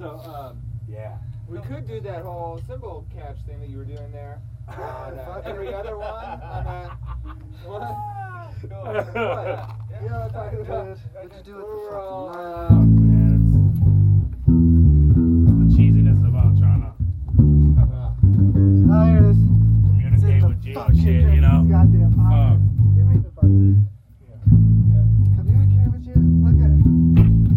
So, Yeah. We could do that whole symbol catch thing that you were doing there. On every other one. On what? What? You know what I'm talking about? What'd you do with the Overall, fucking Man, it's the cheesiness about trying to Oh, here it is. communicate with Geo shit, you know? God